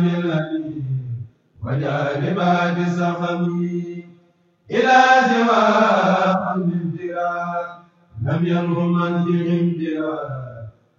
وجانبات سخمي إلى سوى الانفراد لم ينه من بهم